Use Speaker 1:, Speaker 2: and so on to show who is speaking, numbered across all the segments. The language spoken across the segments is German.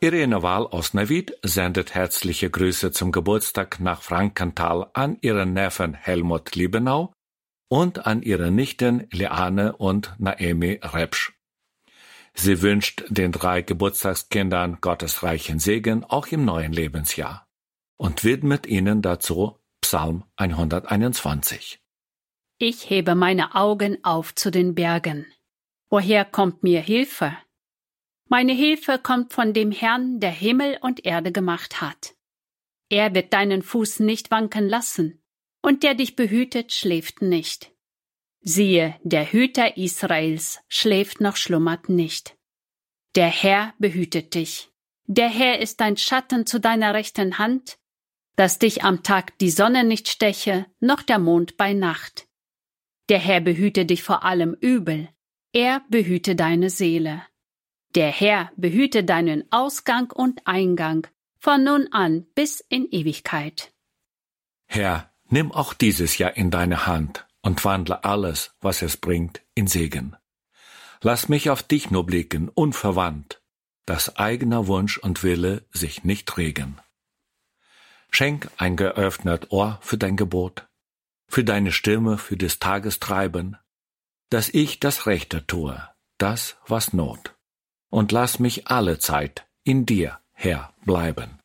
Speaker 1: Irene Wahl aus Neuwied sendet herzliche Grüße zum Geburtstag nach Frankenthal an ihren Neffen Helmut Liebenau und an ihre Nichten Leane und Naemi Repsch. Sie wünscht den 3 Geburtstagskindern Gottes reichen Segen auch im neuen Lebensjahr und widmet ihnen dazu Psalm 121.
Speaker 2: Ich hebe meine Augen auf zu den Bergen. Woher kommt mir Hilfe? Meine Hilfe kommt von dem Herrn, der Himmel und Erde gemacht hat. Er wird deinen Fuß nicht wanken lassen, und der dich behütet, schläft nicht. Siehe, der Hüter Israels schläft noch schlummert nicht. Der Herr behütet dich. Der Herr ist dein Schatten zu deiner rechten Hand, dass dich am Tag die Sonne nicht steche, noch der Mond bei Nacht. Der Herr behüte dich vor allem Übel. Er behüte deine Seele. Der Herr behüte deinen Ausgang und Eingang, von nun an bis in Ewigkeit.
Speaker 1: Herr, nimm auch dieses Jahr in deine Hand und wandle alles, was es bringt, in Segen. Lass mich auf dich nur blicken, unverwandt, dass eigener Wunsch und Wille sich nicht regen. Schenk ein geöffnet Ohr für dein Gebot, für deine Stimme, für des Tages Treiben, dass ich das Rechte tue, das, was Not. Und lass mich alle Zeit in dir, Herr, bleiben.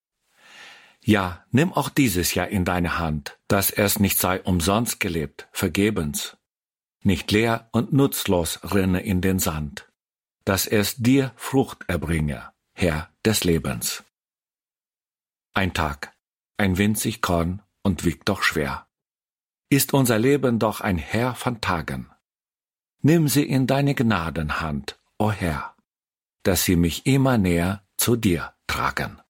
Speaker 1: Ja, nimm auch dieses Jahr in deine Hand, dass es nicht sei umsonst gelebt, vergebens, nicht leer und nutzlos rinne in den Sand, dass es dir Frucht erbringe, Herr des Lebens. Ein Tag, ein winzig Korn und wiegt doch schwer. Ist unser Leben doch ein Heer von Tagen. Nimm sie in deine Gnadenhand, o Herr, dass sie mich immer näher zu dir tragen.